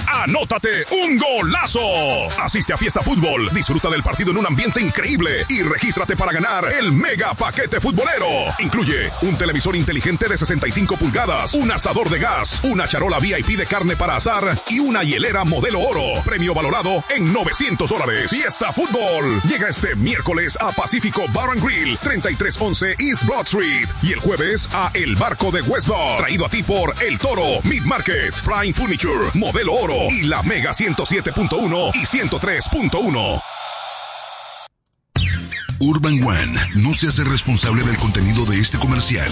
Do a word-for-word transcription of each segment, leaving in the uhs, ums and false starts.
¡Anótate un golazo! Asiste a Fiesta Fútbol, disfruta del partido en un ambiente increíble y regístrate para ganar el mega paquete futbolero. Incluye un televisor inteligente de sesenta y cinco pulgadas, un asador de gas, una charola V I P de carne para asar y una hielera modelo oro. Premio valorado en novecientos dólares. Fiesta Fútbol llega este miércoles a Pacífico Bar and Grill, treinta y tres once East Broad Street. Y el jueves a El Barco de Westbar, traído a ti por El Toro, Meat Market, Prime Furniture, Modelo Oro y la Mega ciento siete punto uno y ciento tres punto uno. Urban One no se hace responsable del contenido de este comercial.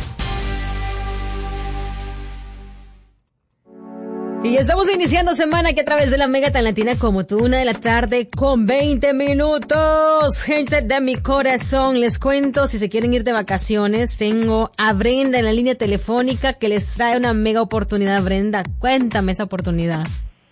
Y estamos iniciando semana aquí a través de la Mega tan latina como tú, una de la tarde con veinte minutos. Gente de mi corazón, les cuento, si se quieren ir de vacaciones, tengo a Brenda en la línea telefónica que les trae una mega oportunidad. Brenda, cuéntame esa oportunidad.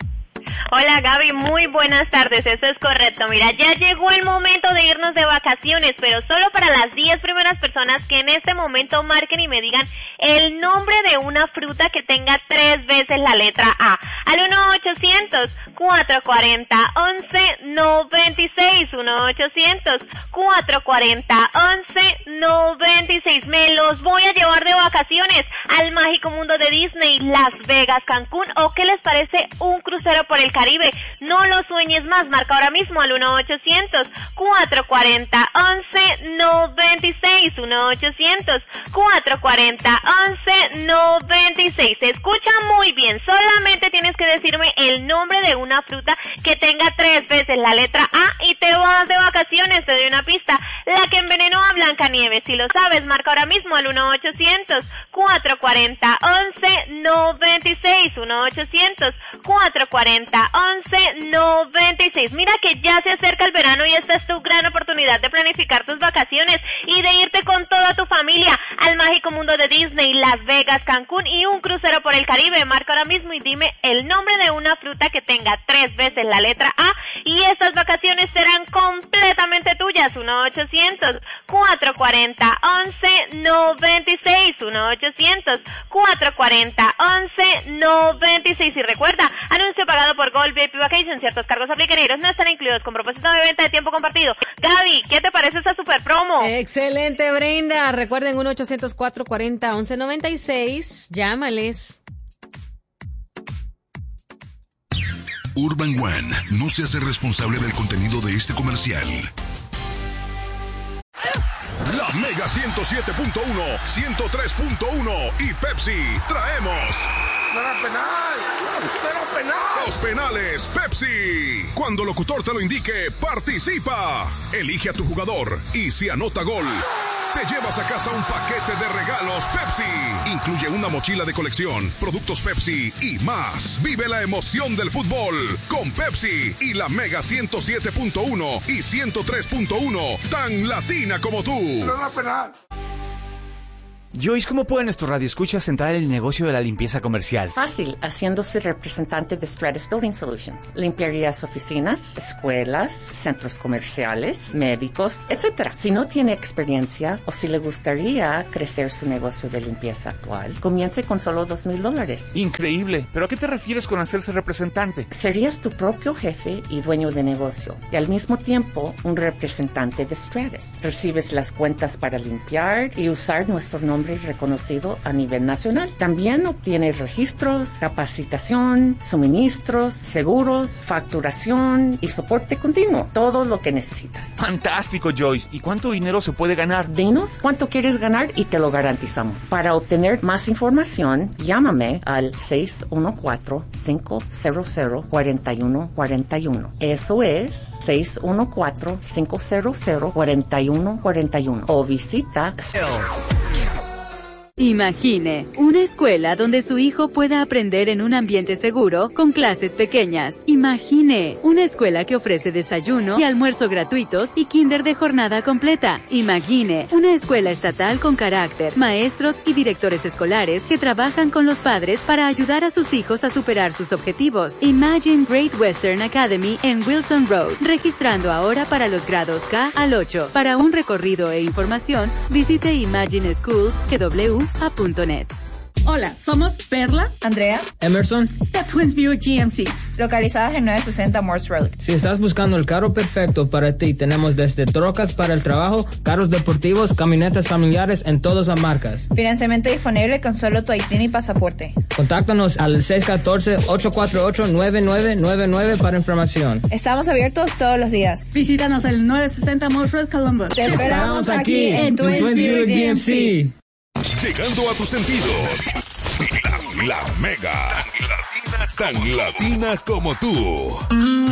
Hola Gaby, muy buenas tardes, eso es correcto. Mira, ya llegó el momento de irnos de vacaciones, pero solo para las diez primeras personas que en este momento marquen y me digan el nombre de una fruta que tenga tres veces la letra A. Al uno ochocientos, cuatrocientos cuarenta, once noventa y seis, uno ochocientos, cuatrocientos cuarenta, once noventa y seis. Me los voy a llevar de vacaciones al mágico mundo de Disney, Las Vegas, Cancún, o ¿qué les parece un crucero por el Caribe? No lo sueñes más, marca ahora mismo al uno ochocientos, cuatrocientos cuarenta, once noventa y seis, uno ochocientos, cuatrocientos cuarenta, once noventa y seis. Se escucha muy bien, solamente tienes que decirme el nombre de una fruta que tenga tres veces la letra A y te vas de vacaciones. Te doy una pista, la que envenenó a Blancanieves. Si lo sabes, marca ahora mismo al uno ochocientos, cuatrocientos cuarenta, once noventa y seis, uno ochocientos, cuatrocientos cuarenta, once noventa y seis. Mira que ya se acerca el verano y esta es tu gran oportunidad de planificar tus vacaciones y de irte con toda tu familia al mágico mundo de Disney, Las Vegas, Cancún y un crucero por el Caribe. Marca ahora mismo y dime el nombre de una fruta que tenga tres veces la letra A y estas vacaciones serán completamente tuyas. Uno ochocientos, cuatrocientos cuarenta, once noventa y seis, uno ochocientos, cuatrocientos cuarenta, once noventa y seis. Y recuerda, anuncio pagado por Gold V I P Vacation, ciertos cargos aplicaneros no están incluidos con propósito de venta de tiempo compartido. Gaby, ¿qué te parece esta super promo? Excelente, Brenda. Recuerden uno ochocientos, cuatrocientos cuarenta, once noventa y seis. Llámales. Urban One no se hace responsable del contenido de este comercial. La Mega ciento siete punto uno, ciento tres punto uno y Pepsi traemos... ¡Pero penal! ¡Pero penal! Los penales Pepsi. Cuando el locutor te lo indique, participa. Elige a tu jugador y si anota gol, te llevas a casa un paquete de regalos Pepsi. Incluye una mochila de colección, productos Pepsi y más. Vive la emoción del fútbol con Pepsi y la Mega ciento siete punto uno y ciento tres punto uno, tan latina como tú. ¡No era penal! Joyce, ¿cómo puede nuestro radioescuchas entrar en el negocio de la limpieza comercial? Fácil, haciéndose representante de Stratus Building Solutions. Limpiarías oficinas, escuelas, centros comerciales, médicos, etcétera. Si no tiene experiencia o si le gustaría crecer su negocio de limpieza actual, comience con solo dos mil dólares. Increíble, ¿pero a qué te refieres con hacerse representante? Serías tu propio jefe y dueño de negocio y al mismo tiempo un representante de Stratus. Recibes las cuentas para limpiar y usar nuestro nombre reconocido a nivel nacional. También obtiene registros, capacitación, suministros, seguros, facturación y soporte continuo. Todo lo que necesitas. Fantástico, Joyce. ¿Y cuánto dinero se puede ganar? Dinos cuánto quieres ganar y te lo garantizamos. Para obtener más información, llámame al seis uno cuatro, cinco cero cero, cuatro uno cuatro uno. Eso es seis uno cuatro, cinco cero cero, cuatro uno cuatro uno. O visita Imagine una escuela donde su hijo pueda aprender en un ambiente seguro con clases pequeñas. Imagine una escuela que ofrece desayuno y almuerzo gratuitos y kinder de jornada completa. Imagine una escuela estatal con carácter, maestros y directores escolares que trabajan con los padres para ayudar a sus hijos a superar sus objetivos. Imagine Great Western Academy en Wilson Road, registrando ahora para los grados K al ocho. Para un recorrido e información, visite Imagine Schools G W A punto net. Hola, somos Perla, Andrea, Emerson, de Twinsview G M C, localizadas en novecientos sesenta Morse Road. Si estás buscando el carro perfecto para ti, tenemos desde trocas para el trabajo, carros deportivos, camionetas familiares en todas las marcas. Financiamiento disponible con solo tu I D y pasaporte. Contáctanos al seis uno cuatro, ocho cuatro ocho, nueve nueve nueve nueve para información. Estamos abiertos todos los días. Visítanos en novecientos sesenta Morse Road, Columbus. Te esperamos aquí en Twinsview G M C. Llegando a tus sentidos. La, la Mega. Tan latina como tú.